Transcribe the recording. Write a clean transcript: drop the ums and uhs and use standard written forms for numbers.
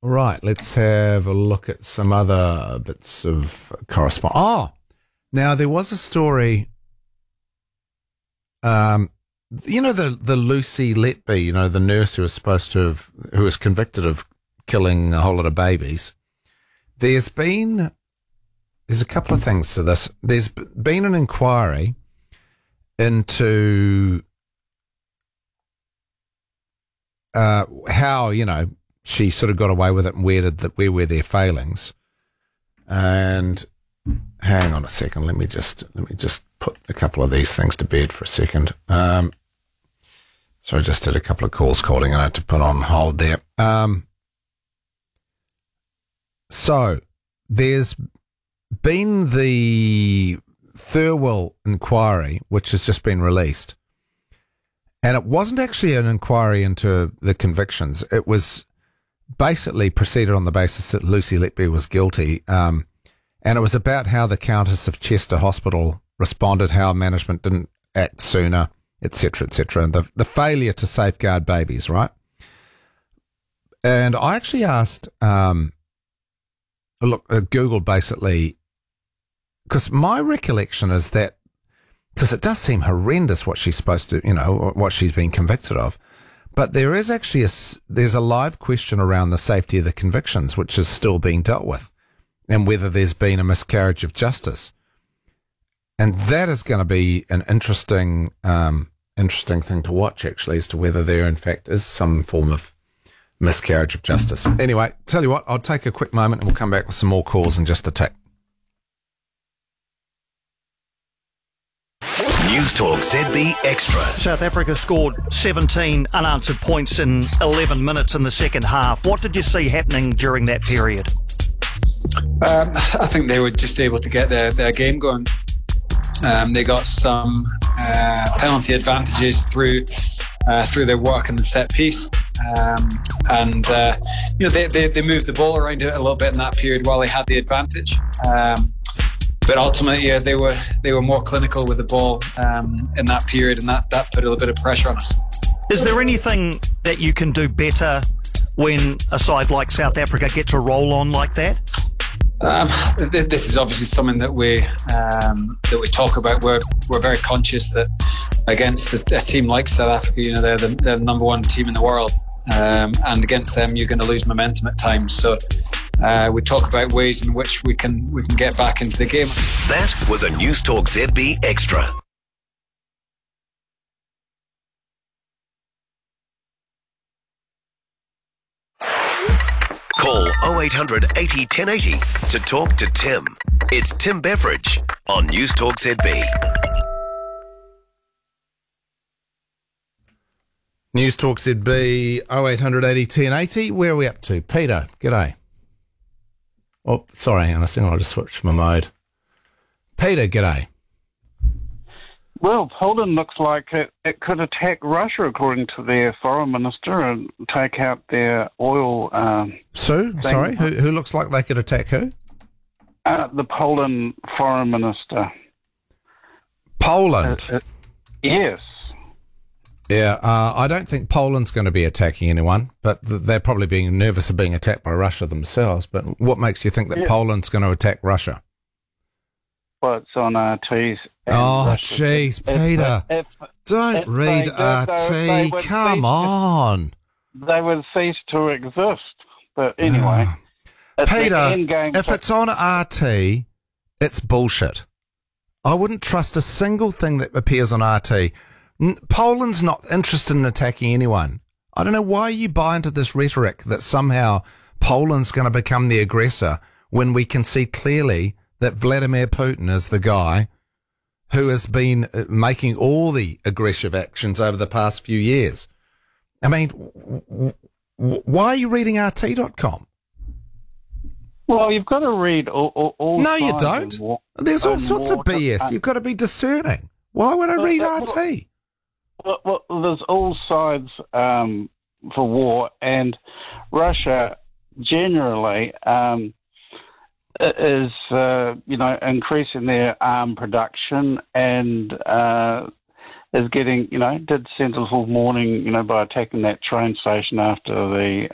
Right, let's have a look at some other bits of correspondence. Oh, now there was a story. The Lucy Letby, the nurse who was convicted of killing a whole lot of babies. There's a couple of things to this. There's been an inquiry into how, she sort of got away with it and where were their failings. And hang on a second, let me just put a couple of these things to bed for a second. So I just did a couple of calls calling and I had to put on hold there. So there's been the Thirlwell inquiry, which has just been released. And it wasn't actually an inquiry into the convictions. It was basically proceeded on the basis that Lucy Letby was guilty. And it was about how the Countess of Chester Hospital responded, how management didn't act sooner, etc., and the failure to safeguard babies, right? And I actually asked, Google basically, because my recollection is that, because it does seem horrendous what she's supposed to, what she's been convicted of, but there is actually there's a live question around the safety of the convictions, which is still being dealt with, and whether there's been a miscarriage of justice. And that is going to be an interesting thing to watch, actually, as to whether there, in fact, is some form of miscarriage of justice. Anyway, tell you what, I'll take a quick moment and we'll come back with some more calls in just a tick. News Talk ZB Extra. South Africa scored 17 unanswered points in 11 minutes in the second half. What did you see happening during that period? I think they were just able to get their game going. They got some penalty advantages through their work in the set piece. They moved the ball around a little bit in that period while they had the advantage. But ultimately, they were more clinical with the ball in that period, and that put a little bit of pressure on us. Is there anything that you can do better when a side like South Africa gets a roll on like that? This is obviously something that we talk about. We're very conscious that against a team like South Africa, they're the number one team in the world, and against them you're going to lose momentum at times. So we talk about ways in which we can get back into the game. That was a News Talk ZB Extra. Call 0800 80 1080 to talk to Tim. It's Tim Beveridge on News Talk ZB. News Talk ZB 0800 80 1080. Where are we up to? Peter, g'day. Oh, sorry, I think I'll just switch my mode. Peter, g'day. Well, Poland looks like it could attack Russia, according to their foreign minister, and take out their oil. Sue, sorry, who looks like they could attack who? The Poland foreign minister. Poland? Yes. Yeah, I don't think Poland's going to be attacking anyone, but they're probably being nervous of being attacked by Russia themselves. But what makes you think that Poland's going to attack Russia? Well, it's on RT's. Oh, jeez, Peter. Don't read RT. Come on. They would cease to exist. But anyway. Peter, if it's on RT, it's bullshit. I wouldn't trust a single thing that appears on RT. Poland's not interested in attacking anyone. I don't know why you buy into this rhetoric that somehow Poland's going to become the aggressor when we can see clearly that Vladimir Putin is the guy who has been making all the aggressive actions over the past few years. I mean, why are you reading RT.com? Well, you've got to read all No, you don't. There's all sorts of BS. You've got to be discerning. Why would I read RT? Well, there's all sides for war, and Russia generally is, increasing their arm production and is getting, did sensible mourning, by attacking that train station after the